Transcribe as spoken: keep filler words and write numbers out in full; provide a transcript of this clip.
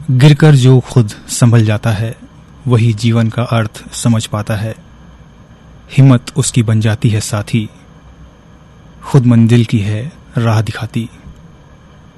गिरकर जो खुद संभल जाता है वही जीवन का अर्थ समझ पाता है। हिम्मत उसकी बन जाती है साथी, खुद मंजिल की है राह दिखाती।